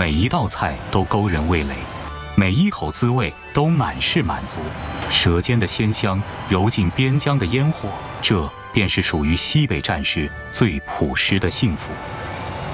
每一道菜都勾人味蕾，每一口滋味都满是满足。舌尖的鲜香揉进边疆的烟火，这便是属于西北战士最朴实的幸福。